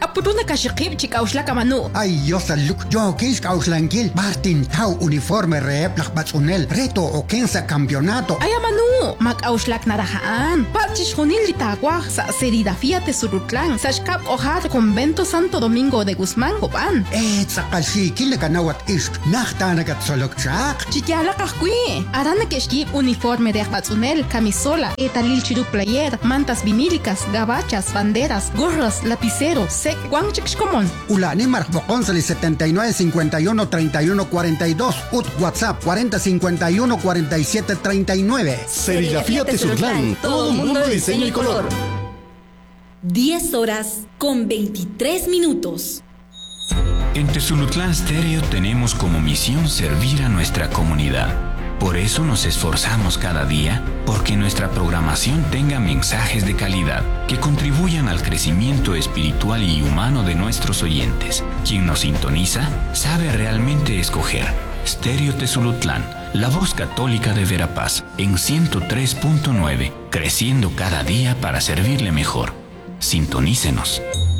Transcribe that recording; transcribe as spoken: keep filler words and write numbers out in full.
apuruna kashikib chikauslaka manu. Ay, yo saluk, yo kis kauslankil, Martin Tau uniforme reep lakbatsunel, reto o kensa campeonato. Ay, manu, makauslak narahaan. Pachish hunil litagua sa Serigrafía Tesulutlan, sashkap ojar convento Santo Domingo de Guzmán, Copan. Eh, sakalsi, kilakanawat isk, nachtanagat solokchak. Chikyala kahkui, arana keshkib uniforme de akbatsunel, camisola, etalil chiru player, mantas vinílicas, gabachas, banderas, gorras, lapicero, sec, guanchikshkomon. Ulani marcboconsali setenta y nueve cincuenta y uno treinta y uno cuarenta y dos, ut WhatsApp cuarenta cincuenta y uno cuarenta y siete treinta y nueve. Serigrafía Tezutlán, todo mundo de diseño y color. diez horas con veintitrés minutos. En Tezulutlán Stereo tenemos como misión servir a nuestra comunidad. Por eso nos esforzamos cada día porque nuestra programación tenga mensajes de calidad que contribuyan al crecimiento espiritual y humano de nuestros oyentes. Quien nos sintoniza sabe realmente escoger. Stereo Tezulutlán, la voz católica de Verapaz, en ciento tres punto nueve, creciendo cada día para servirle mejor. Sintonícenos.